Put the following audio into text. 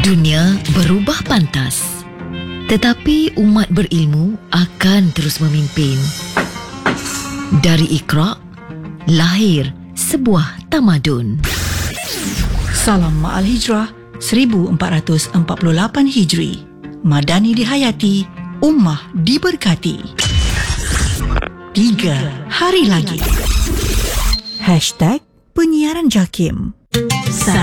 Dunia berubah pantas, tetapi umat berilmu akan terus memimpin. Dari Iqra, lahir sebuah tamadun. Salam Ma'al Hijrah 1448 Hijri. Madani dihayati, ummah diberkati. 3 hari lagi. #Penyiaran JAKIM.